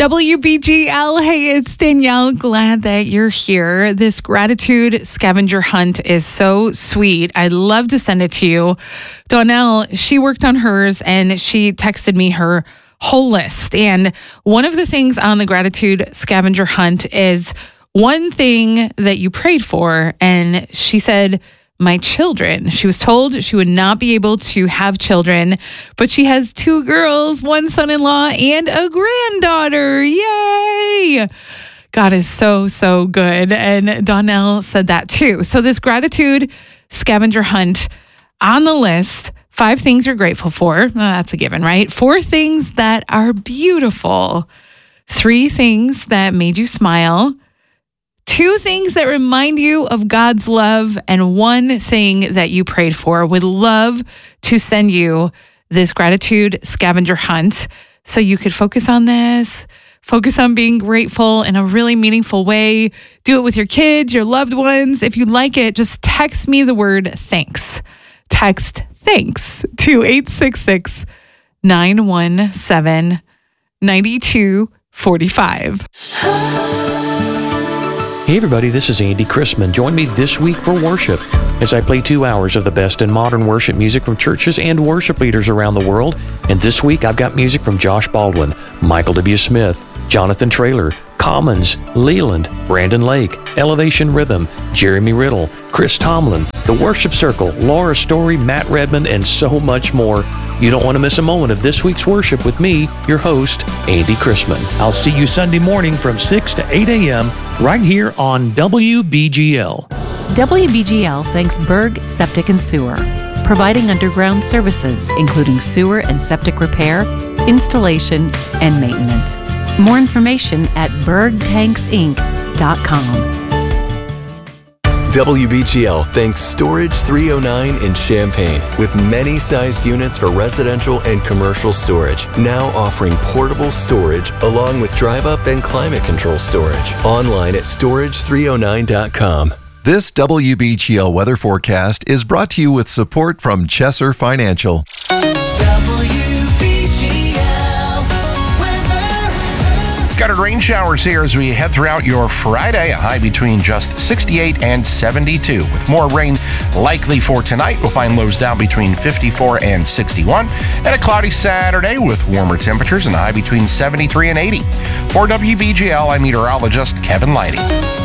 WBGL, hey, it's Danielle. Glad that you're here. This gratitude scavenger hunt is so sweet. I'd love to send it to you. Donnell, she worked on hers and she texted me her whole list. And one of the things on the gratitude scavenger hunt is one thing that you prayed for. And she said, my children. She was told she would not be able to have children, but she has 2 girls, 1 son-in-law, and a granddaughter. Yay! God is so, so good. And Donnell said that too. So this gratitude scavenger hunt on the list, 5 things you're grateful for. That's a given, right? 4 things that are beautiful. 3 things that made you smile. 2 things that remind you of God's love, and 1 thing that you prayed for. Would love to send you this gratitude scavenger hunt so you could focus on this, focus on being grateful in a really meaningful way. Do it with your kids, your loved ones. If you like it, just text me the word thanks. Text thanks to 866-917-9245. Hey everybody, this is Andy Chrisman. Join me this week for worship as I play 2 hours of the best in modern worship music from churches and worship leaders around the world. And this week I've got music from Josh Baldwin, Michael W. Smith, Jonathan Traylor, Commons, Leland, Brandon Lake, Elevation Rhythm, Jeremy Riddle, Chris Tomlin, The Worship Circle, Laura Story, Matt Redmond, and so much more. You don't want to miss a moment of this week's worship with me, your host, Andy Chrisman. I'll see you Sunday morning from 6 to 8 a.m. right here on WBGL. WBGL thanks Berg Septic and Sewer, providing underground services, including sewer and septic repair, installation, and maintenance. More information at bergtanksinc.com. WBGL thanks Storage 309 in Champaign, with many sized units for residential and commercial storage, now offering portable storage along with drive-up and climate control storage. Online at storage309.com. This WBGL weather forecast is brought to you with support from Chesser Financial. Scattered rain showers here as we head throughout your Friday, a high between just 68 and 72. With more rain likely for tonight, we'll find lows down between 54 and 61. And a cloudy Saturday with warmer temperatures and a high between 73 and 80. For WBGL, I'm meteorologist Kevin Leidy.